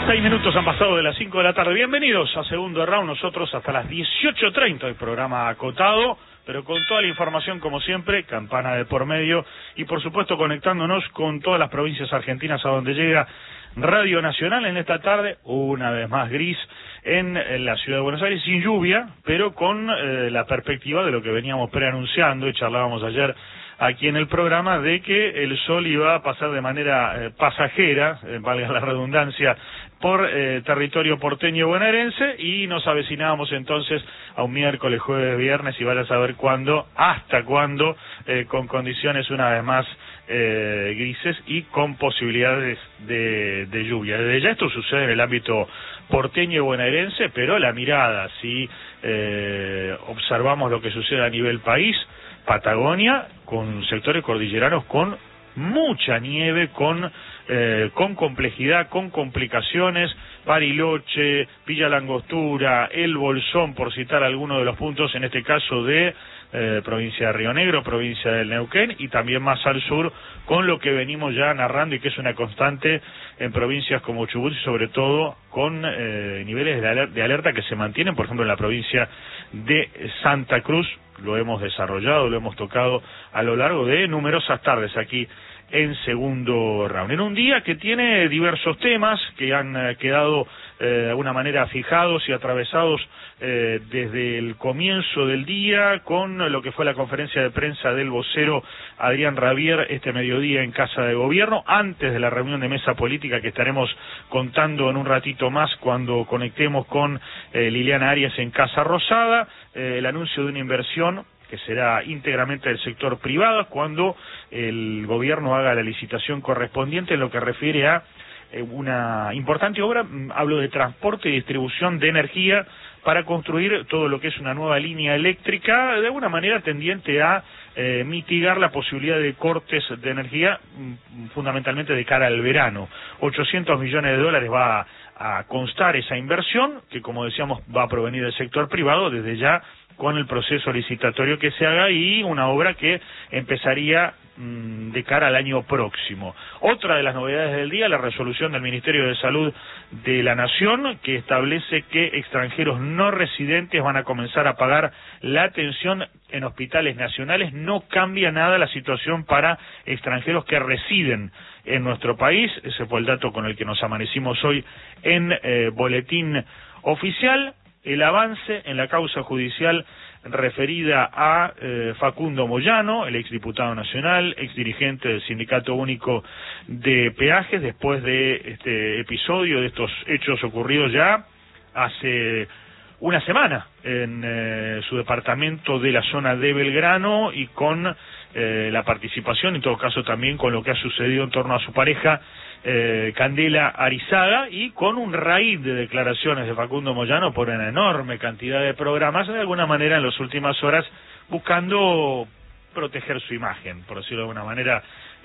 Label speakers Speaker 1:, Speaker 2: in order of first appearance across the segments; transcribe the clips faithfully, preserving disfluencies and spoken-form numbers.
Speaker 1: Seis minutos han pasado de las cinco de la tarde. Bienvenidos a Segundo Round. Nosotros hasta las dieciocho treinta, el programa acotado, pero con toda la información como siempre, campana de por medio, y por supuesto conectándonos con todas las provincias argentinas a donde llega Radio Nacional en esta tarde, una vez más gris, en, en la ciudad de Buenos Aires, sin lluvia, pero con eh, la perspectiva de lo que veníamos preanunciando y charlábamos ayer aquí en el programa, de que el sol iba a pasar de manera eh, pasajera, eh, valga la redundancia, por eh, territorio porteño bonaerense, y nos avecinábamos entonces a un miércoles, jueves, viernes, y vaya a saber cuándo, hasta cuándo, eh, con condiciones una vez más eh, grises y con posibilidades de, de lluvia. Desde ya esto sucede en el ámbito porteño y bonaerense, pero la mirada, si eh, observamos lo que sucede a nivel país, Patagonia, con sectores cordilleranos con mucha nieve, con eh, con complejidad, con complicaciones, Bariloche, Villa Langostura, El Bolsón, por citar algunos de los puntos, en este caso de eh, provincia de Río Negro, provincia del Neuquén, y también más al sur, con lo que venimos ya narrando y que es una constante en provincias como Chubut, y sobre todo con eh, niveles de alerta, de alerta que se mantienen, por ejemplo, en la provincia de Santa Cruz. Lo hemos desarrollado, lo hemos tocado a lo largo de numerosas tardes aquí en Segundo Round. En un día que tiene diversos temas que han eh, quedado eh, de alguna manera fijados y atravesados eh, desde el comienzo del día, con lo que fue la conferencia de prensa del vocero Adrián Rabier este mediodía en Casa de Gobierno, antes de la reunión de mesa política que estaremos contando en un ratito más cuando conectemos con eh, Liliana Arias en Casa Rosada, eh, el anuncio de una inversión que será íntegramente del sector privado cuando el gobierno haga la licitación correspondiente en lo que refiere a eh, una importante obra, hablo de transporte y distribución de energía para construir todo lo que es una nueva línea eléctrica, de alguna manera tendiente a eh, mitigar la posibilidad de cortes de energía, fundamentalmente de cara al verano. ochocientos millones de dólares va a, a constar esa inversión, que como decíamos va a provenir del sector privado, desde ya con el proceso licitatorio que se haga, y una obra que empezaría mmm, de cara al año próximo. Otra de las novedades del día, la resolución del Ministerio de Salud de la Nación, que establece que extranjeros no residentes van a comenzar a pagar la atención en hospitales nacionales. No cambia nada la situación para extranjeros que residen en nuestro país. Ese fue el dato con el que nos amanecimos hoy en eh, Boletín Oficial. El avance en la causa judicial referida a eh, Facundo Moyano, el exdiputado nacional, exdirigente del Sindicato Único de Peajes, después de este episodio, de estos hechos ocurridos ya hace una semana en eh, su departamento de la zona de Belgrano, y con eh, la participación, en todo caso también con lo que ha sucedido en torno a su pareja, Eh, Candela Arizaga, y con un raíz de declaraciones de Facundo Moyano por una enorme cantidad de programas, de alguna manera en las últimas horas buscando proteger su imagen, por decirlo de alguna manera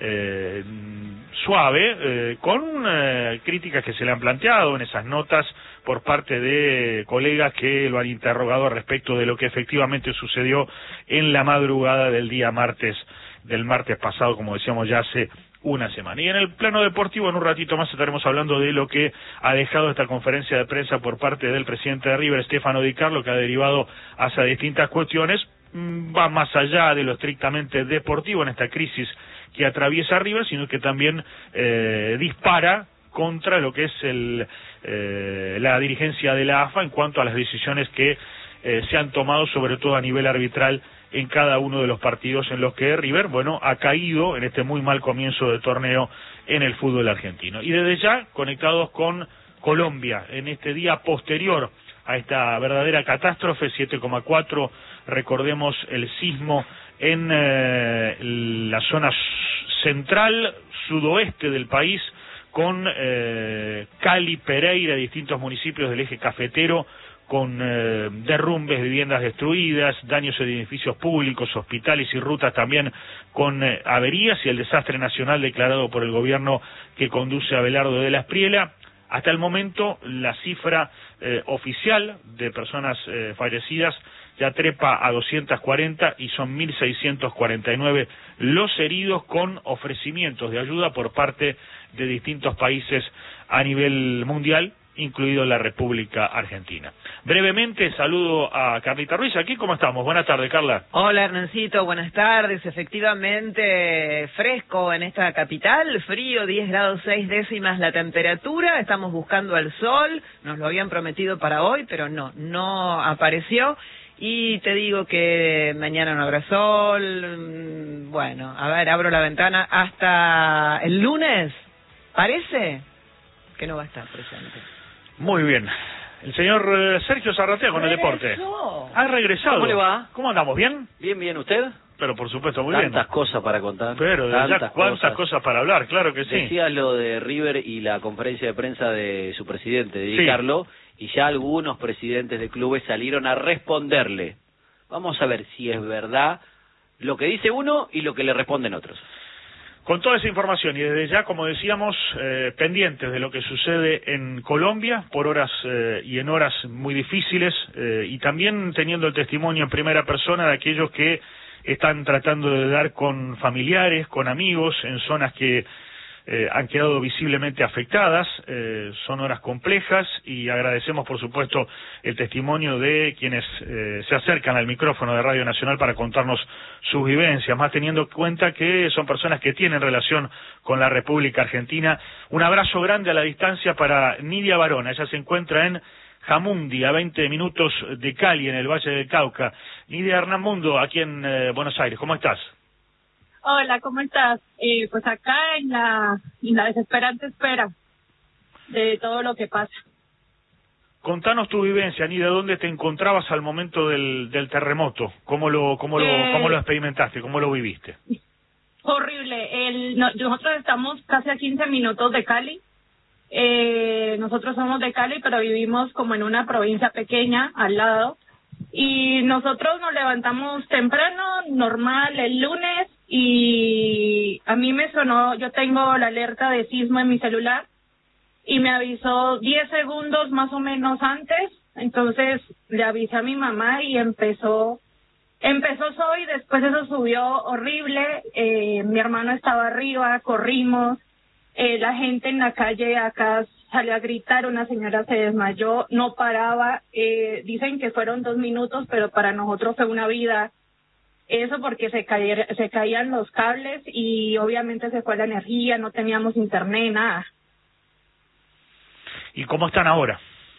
Speaker 1: eh, suave, eh, con eh, críticas que se le han planteado en esas notas por parte de colegas que lo han interrogado respecto de lo que efectivamente sucedió en la madrugada del día martes, del martes pasado, como decíamos ya hace una semana. Y en el plano deportivo, en un ratito más estaremos hablando de lo que ha dejado esta conferencia de prensa por parte del presidente de River, Stefano Di Carlo, que ha derivado hacia distintas cuestiones, va más allá de lo estrictamente deportivo en esta crisis que atraviesa River, sino que también eh, dispara contra lo que es el eh, la dirigencia de la A F A en cuanto a las decisiones que eh, se han tomado, sobre todo a nivel arbitral, en cada uno de los partidos en los que River, bueno, ha caído en este muy mal comienzo de torneo en el fútbol argentino. Y desde ya, conectados con Colombia, en este día posterior a esta verdadera catástrofe, siete coma cuatro, recordemos el sismo en eh, la zona central, sudoeste del país, con eh, Cali, Pereira, distintos municipios del eje cafetero, con eh, derrumbes, viviendas destruidas, daños en edificios públicos, hospitales y rutas también con eh, averías, y el desastre nacional declarado por el gobierno que conduce a Abelardo de la Espriela. Hasta el momento, la cifra eh, oficial de personas eh, fallecidas ya trepa a doscientos cuarenta y son mil seiscientos cuarenta y nueve los heridos, con ofrecimientos de ayuda por parte de distintos países a nivel mundial, incluido la República Argentina. Brevemente saludo a Carlita Ruiz. Aquí, ¿cómo estamos? Buenas tardes, Carla.
Speaker 2: Hola, Hernancito, buenas tardes. Efectivamente, fresco en esta capital, frío, diez grados seis décimas la temperatura. Estamos buscando el sol, nos lo habían prometido para hoy, pero no, no apareció. Y te digo que mañana no habrá sol. Bueno, a ver, abro la ventana hasta el lunes. Parece que no va a estar presente.
Speaker 1: Muy bien. El señor eh, Sergio Zarratea con el deporte. Ha regresado.
Speaker 3: ¿Cómo le va?
Speaker 1: ¿Cómo andamos? ¿Bien?
Speaker 3: Bien, bien. ¿Usted?
Speaker 1: Pero por supuesto, muy
Speaker 3: Tantas
Speaker 1: bien.
Speaker 3: Tantas cosas para contar.
Speaker 1: Pero de ya cuántas cosas. cosas para hablar, claro que sí.
Speaker 3: Decía lo de River y la conferencia de prensa de su presidente, de Di
Speaker 1: sí.
Speaker 3: Carlo, y ya algunos presidentes de clubes salieron a responderle. Vamos a ver si es verdad lo que dice uno y lo que le responden otros.
Speaker 1: Con toda esa información y desde ya, como decíamos, eh, pendientes de lo que sucede en Colombia por horas eh, y en horas muy difíciles, eh, y también teniendo el testimonio en primera persona de aquellos que están tratando de dar con familiares, con amigos, en zonas que eh, han quedado visiblemente afectadas. Eh, son horas complejas y agradecemos, por supuesto, el testimonio de quienes eh, se acercan al micrófono de Radio Nacional para contarnos sus vivencias, más teniendo en cuenta que son personas que tienen relación con la República Argentina. Un abrazo grande a la distancia para Nidia Barona. Ella se encuentra en Jamundi, a veinte minutos de Cali, en el Valle del Cauca. Nidia, Hernán Mundo, aquí en eh, Buenos Aires. ¿Cómo estás?
Speaker 4: Hola, ¿cómo estás? Eh, pues acá en la, en la desesperante espera de todo lo que pasa.
Speaker 1: Contanos tu vivencia, Nidia. ¿Dónde te encontrabas al momento del, del terremoto? ¿Cómo lo, cómo lo,
Speaker 4: eh,
Speaker 1: cómo lo experimentaste? ¿Cómo lo viviste?
Speaker 4: Horrible. El, no, nosotros estamos casi a quince minutos de Cali. Eh, nosotros somos de Cali, pero vivimos como en una provincia pequeña al lado. Y nosotros nos levantamos temprano, normal, el lunes, y a mí me sonó, yo tengo la alerta de sismo en mi celular, y me avisó diez segundos más o menos antes. Entonces le avisé a mi mamá y empezó, empezó hoy, después eso subió horrible. Eh, mi hermano estaba arriba, corrimos, eh, la gente en la calle acá salió a gritar, una señora se desmayó, no paraba. Eh, dicen que fueron dos minutos, pero para nosotros fue una vida. Eso porque se, caer, se caían los cables y obviamente se fue la energía, no teníamos internet, nada.
Speaker 1: ¿Y cómo están ahora?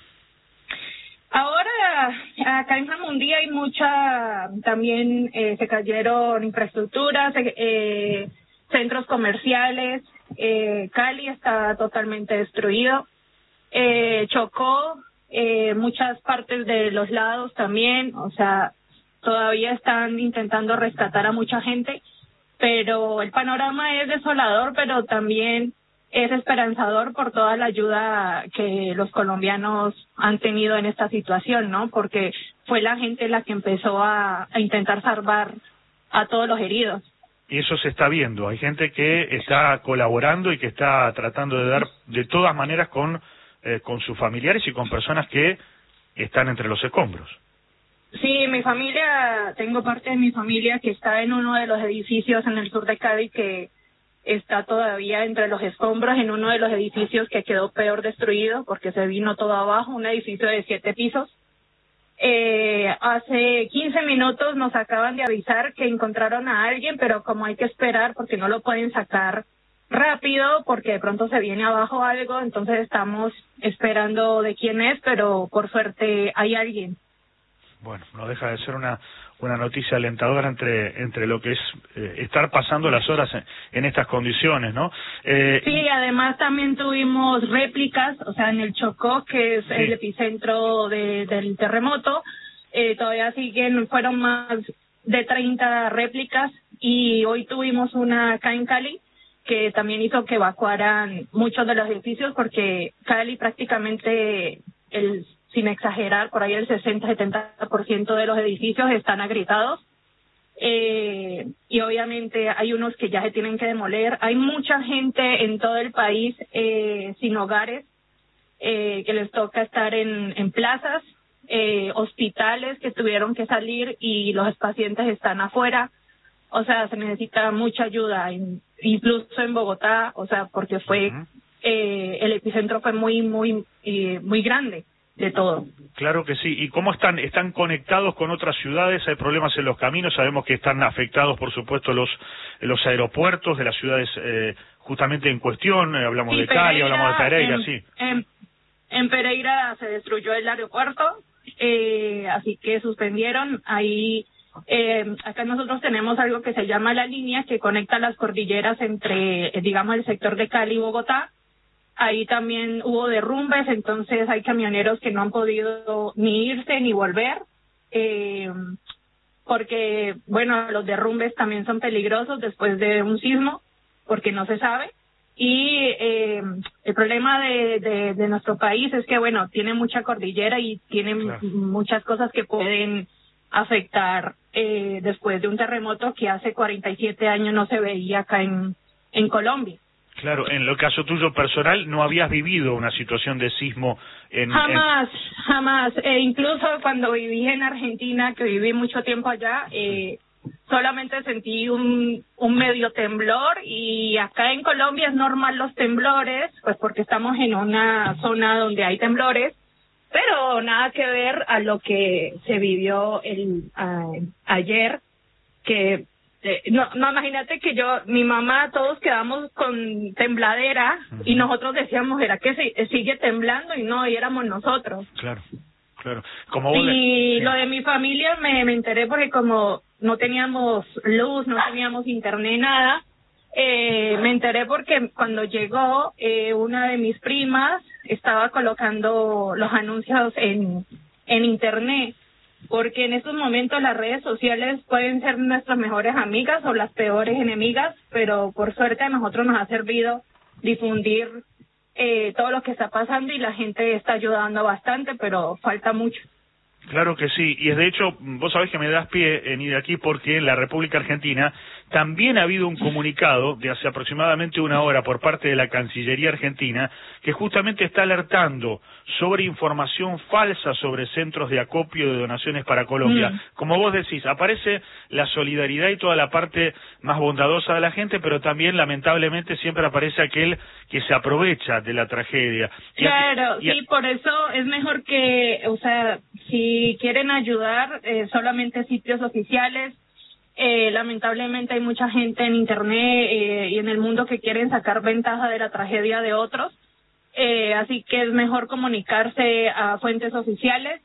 Speaker 4: Ahora, acá en Jamundí hay mucha, también eh, se cayeron infraestructuras, eh, centros comerciales. eh, Cali está totalmente destruido. Eh, Chocó, eh, muchas partes de los lados también, o sea, todavía están intentando rescatar a mucha gente, pero el panorama es desolador, pero también es esperanzador por toda la ayuda que los colombianos han tenido en esta situación, ¿no? Porque fue la gente la que empezó a, a intentar salvar a todos los heridos.
Speaker 1: Y eso se está viendo. Hay gente que está colaborando y que está tratando de dar de todas maneras con, eh, con sus familiares y con personas que están entre los escombros.
Speaker 4: Sí, mi familia, tengo parte de mi familia que está en uno de los edificios en el sur de Cádiz que está todavía entre los escombros, en uno de los edificios que quedó peor destruido porque se vino todo abajo, un edificio de siete pisos. Eh, hace quince minutos nos acaban de avisar que encontraron a alguien, pero como hay que esperar porque no lo pueden sacar rápido porque de pronto se viene abajo algo, entonces estamos esperando de quién es, pero por suerte hay alguien.
Speaker 1: Bueno, no deja de ser una una noticia alentadora entre entre lo que es eh, estar pasando las horas en, en estas condiciones, ¿no? Eh,
Speaker 4: sí, además también tuvimos réplicas, o sea, en el Chocó, que es sí. el epicentro de, del terremoto, eh, todavía siguen, fueron más de treinta réplicas, y hoy tuvimos una acá en Cali, que también hizo que evacuaran muchos de los edificios, porque Cali prácticamente, el sin exagerar, por ahí el sesenta a setenta por ciento de los edificios están agrietados, eh, y obviamente hay unos que ya se tienen que demoler. Hay mucha gente en todo el país eh, sin hogares, eh, que les toca estar en, en plazas, eh, hospitales que tuvieron que salir y los pacientes están afuera. O sea, se necesita mucha ayuda, in, incluso en Bogotá, o sea, porque fue uh-huh. eh, el epicentro fue muy, muy, eh, muy grande de todo.
Speaker 1: Claro que sí. ¿Y cómo están? ¿Están conectados con otras ciudades? ¿Hay problemas en los caminos? Sabemos que están afectados, por supuesto, los los aeropuertos de las ciudades eh, justamente en cuestión. Eh, hablamos
Speaker 4: sí,
Speaker 1: de Cali,
Speaker 4: Pereira,
Speaker 1: hablamos de Pereira,
Speaker 4: en,
Speaker 1: sí.
Speaker 4: En, en Pereira se destruyó el aeropuerto, eh, así que suspendieron. Ahí, eh, acá nosotros tenemos algo que se llama la línea, que conecta las cordilleras entre, eh, digamos, el sector de Cali y Bogotá. Ahí también hubo derrumbes, entonces hay camioneros que no han podido ni irse ni volver, eh, porque, bueno, los derrumbes también son peligrosos después de un sismo, porque no se sabe. Y eh, el problema de, de, de nuestro país es que, bueno, tiene mucha cordillera y tiene claro. muchas cosas que pueden afectar eh, después de un terremoto que hace cuarenta y siete años no se veía acá en, en Colombia.
Speaker 1: Claro, en el caso tuyo personal, ¿no habías vivido una situación de sismo? En,
Speaker 4: jamás,
Speaker 1: en...
Speaker 4: jamás. Eh, incluso cuando viví en Argentina, que viví mucho tiempo allá, eh, solamente sentí un, un medio temblor, y acá en Colombia es normal los temblores, pues porque estamos en una zona donde hay temblores, pero nada que ver a lo que se vivió el a, ayer, que... No, no, imagínate que yo, mi mamá, todos quedamos con tembladera uh-huh. y nosotros decíamos, ¿era que se, sigue temblando? Y no, y éramos nosotros.
Speaker 1: Claro, claro. Como vos
Speaker 4: y
Speaker 1: le...
Speaker 4: lo de mi familia me, me enteré porque como no teníamos luz, no teníamos internet, nada, eh, me enteré porque cuando llegó eh, una de mis primas estaba colocando los anuncios en, en internet. Porque en estos momentos las redes sociales pueden ser nuestras mejores amigas o las peores enemigas, pero por suerte a nosotros nos ha servido difundir eh, todo lo que está pasando y la gente está ayudando bastante, pero falta mucho.
Speaker 1: Claro que sí, y es de hecho, vos sabés que me das pie en ir aquí porque en la República Argentina también ha habido un comunicado de hace aproximadamente una hora por parte de la Cancillería Argentina que justamente está alertando sobre información falsa sobre centros de acopio de donaciones para Colombia. Mm. Como vos decís, aparece la solidaridad y toda la parte más bondadosa de la gente, pero también lamentablemente siempre aparece aquel que se aprovecha de la tragedia.
Speaker 4: Claro, y a... sí, por eso es mejor que, o sea, si quieren ayudar, eh, solamente sitios oficiales. Eh, lamentablemente hay mucha gente en internet eh, y en el mundo que quieren sacar ventaja de la tragedia de otros, eh, así que es mejor comunicarse a fuentes oficiales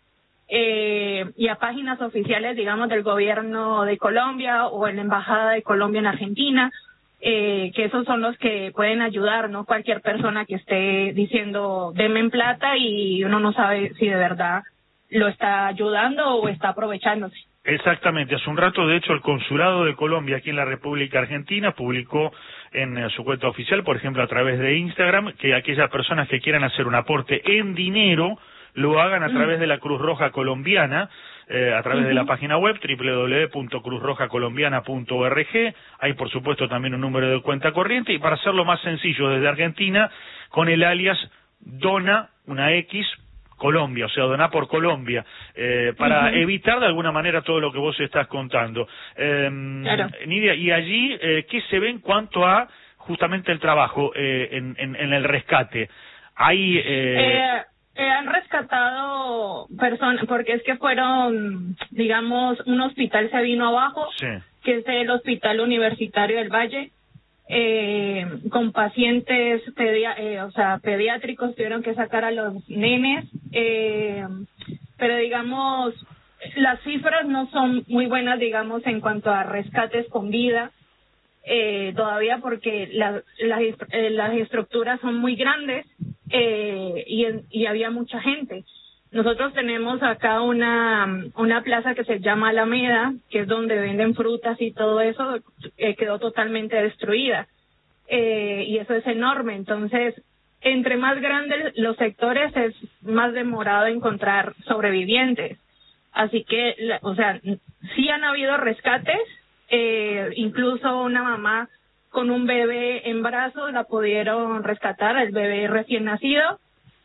Speaker 4: eh, y a páginas oficiales, digamos, del gobierno de Colombia o en la embajada de Colombia en Argentina, eh, que esos son los que pueden ayudar, no cualquier persona que esté diciendo denme en plata y uno no sabe si de verdad lo está ayudando o está aprovechándose.
Speaker 1: Exactamente, hace un rato de hecho el Consulado de Colombia aquí en la República Argentina publicó en eh, su cuenta oficial, por ejemplo a través de Instagram, que aquellas personas que quieran hacer un aporte en dinero lo hagan a través de la Cruz Roja Colombiana, eh, a través uh-huh. de la página web doble u doble u doble u punto cruz roja colombiana punto org. Hay por supuesto también un número de cuenta corriente, y para hacerlo más sencillo desde Argentina con el alias Dona, una X, Colombia, o sea, donar por Colombia, eh, para uh-huh. evitar de alguna manera todo lo que vos estás contando. Eh,
Speaker 4: claro.
Speaker 1: Nidia, y allí, eh, ¿qué se ve en cuanto a justamente el trabajo eh, en, en, en el rescate? Hay... Eh...
Speaker 4: Eh, eh, han rescatado personas, porque es que fueron, digamos, un hospital se vino abajo,
Speaker 1: sí.
Speaker 4: que es el Hospital Universitario del Valle, eh, con pacientes pedia eh, o sea pediátricos, tuvieron que sacar a los nenes, eh, pero digamos las cifras no son muy buenas, digamos, en cuanto a rescates con vida, eh, todavía porque la, la, eh, las estructuras son muy grandes eh, y, en, y había mucha gente. Nosotros tenemos acá una una plaza que se llama Alameda, que es donde venden frutas y todo eso, eh, quedó totalmente destruida. Eh, y eso es enorme. Entonces, entre más grandes los sectores, es más demorado encontrar sobrevivientes. Así que, la, o sea, sí han habido rescates, eh, incluso una mamá con un bebé en brazos la pudieron rescatar, el bebé recién nacido.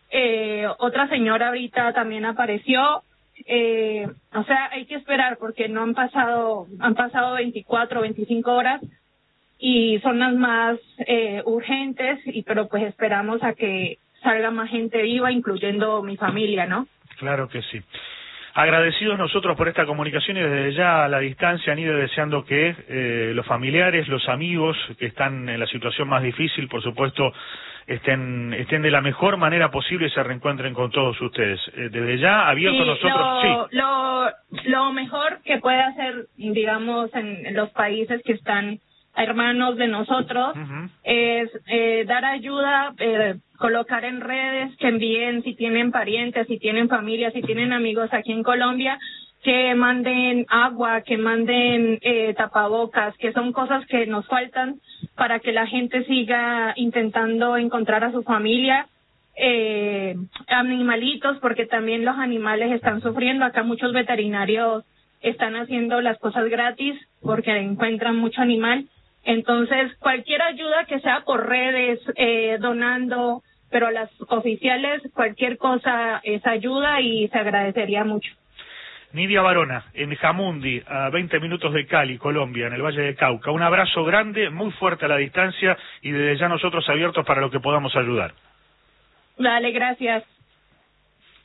Speaker 4: eh, otra señora ahorita también apareció. Eh, o sea, hay que esperar porque no han pasado, han pasado veinticuatro, veinticinco horas y son las más eh, urgentes, y pero pues esperamos a que salga más gente viva, incluyendo mi familia, ¿no?
Speaker 1: Claro que sí. Agradecidos nosotros por esta comunicación y desde ya a la distancia han ido deseando que eh, los familiares, los amigos que están en la situación más difícil, por supuesto, estén estén de la mejor manera posible y se reencuentren con todos ustedes. Eh, desde ya, abierto
Speaker 4: sí,
Speaker 1: nosotros...
Speaker 4: Lo,
Speaker 1: sí.
Speaker 4: lo, lo mejor que puede hacer, digamos, en, en los países que están hermanos de nosotros, uh-huh. es eh, dar ayuda, eh, colocar en redes, que envíen si tienen parientes, si tienen familia, si tienen amigos aquí en Colombia, que manden agua, que manden eh, tapabocas, que son cosas que nos faltan para que la gente siga intentando encontrar a su familia. Eh, animalitos, porque también los animales están sufriendo. Acá muchos veterinarios están haciendo las cosas gratis porque encuentran mucho animal. Entonces, cualquier ayuda que sea por redes, eh, donando, pero a las oficiales, cualquier cosa es ayuda y se agradecería mucho.
Speaker 1: Nidia Barona, en Jamundi, a veinte minutos de Cali, Colombia, en el Valle de Cauca. Un abrazo grande, muy fuerte a la distancia y desde ya nosotros abiertos para lo que podamos ayudar.
Speaker 4: Dale, gracias.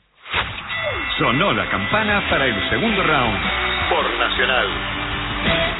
Speaker 5: Sonó la campana para el segundo round por Nacional.